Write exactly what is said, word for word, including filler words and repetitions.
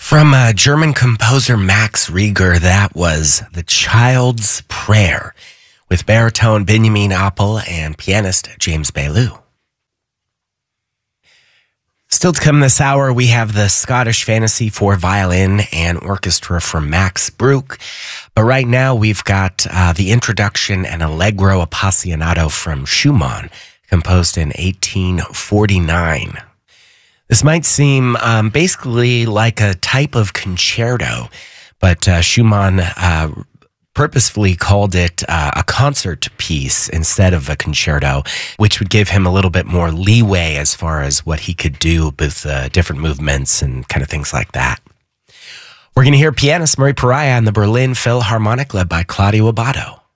From uh, German composer Max Reger, that was The Child's Prayer with baritone Benjamin Appel and pianist James Bailu. Still to come this hour, we have the Scottish Fantasy for Violin and Orchestra from Max Bruch. But right now, we've got uh, the introduction and Allegro Appassionato from Schumann, composed in eighteen forty-nine. This might seem um, basically like a type of concerto, but uh, Schumann uh, purposefully called it uh, a concert piece instead of a concerto, which would give him a little bit more leeway as far as what he could do with uh, different movements and kind of things like that. We're going to hear pianist Murray Pariah and the Berlin Philharmonic led by Claudio Abbado.